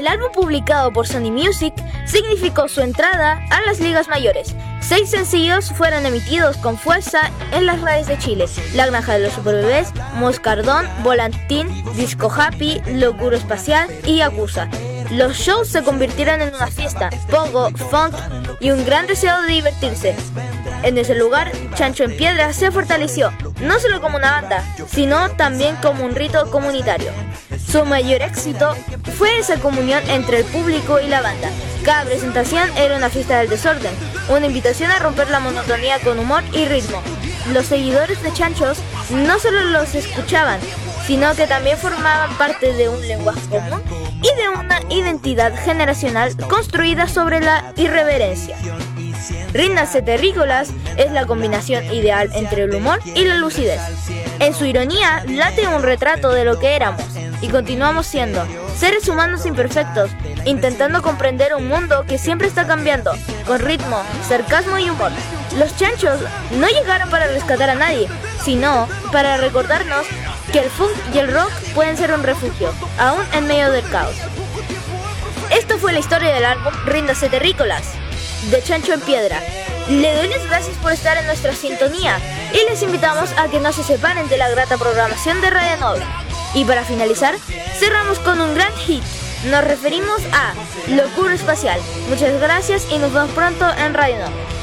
El álbum publicado por Sony Music significó su entrada a las ligas mayores. 6 sencillos fueron emitidos con fuerza en las radios de Chile: La Granja de los Superbebés, Moscardón, Volantín, Disco Happy, Locura Espacial y Yakuza. Los shows se convirtieron en una fiesta, pogo, funk y un gran deseo de divertirse. En ese lugar, Chancho en Piedra se fortaleció, no solo como una banda, sino también como un rito comunitario. Su mayor éxito fue esa comunión entre el público y la banda. Cada presentación era una fiesta del desorden, una invitación a romper la monotonía con humor y ritmo. Los seguidores de Chanchos no solo los escuchaban, sino que también formaban parte de un lenguaje común y de una identidad generacional construida sobre la irreverencia. Ríndanse terrícolas es la combinación ideal entre el humor y la lucidez. En su ironía late un retrato de lo que éramos y continuamos siendo, seres humanos imperfectos, intentando comprender un mundo que siempre está cambiando, con ritmo, sarcasmo y humor. Los Chanchos no llegaron para rescatar a nadie, sino para recordarnos que el funk y el rock pueden ser un refugio, aún en medio del caos. Esto fue la historia del álbum Ríndanse terrícolas, de Chancho en Piedra. Le doy las gracias por estar en nuestra sintonía y les invitamos a que no se separen de la grata programación de Radio Nova. Y para finalizar, cerramos con un gran hit. Nos referimos a Locura Espacial. Muchas gracias y nos vemos pronto en Radio Nova.